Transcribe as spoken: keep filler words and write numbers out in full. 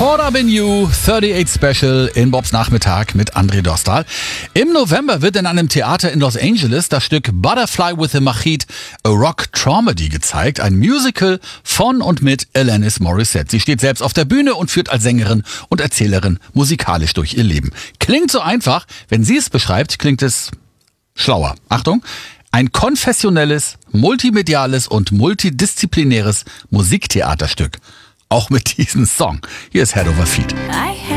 Caught Up in You, achtundachtzig Special in Bobs Nachmittag mit André Dostal. Im November wird in einem Theater in Los Angeles das Stück Butterfly with a Machete, a Rock Dramedy gezeigt. Ein Musical von und mit Alanis Morissette. Sie steht selbst auf der Bühne und führt als Sängerin und Erzählerin musikalisch durch ihr Leben. Klingt so einfach, wenn sie es beschreibt, klingt es schlauer. Achtung! Ein konfessionelles, multimediales und multidisziplinäres Musiktheaterstück. Auch mit diesem Song. Hier ist Head Over Feet.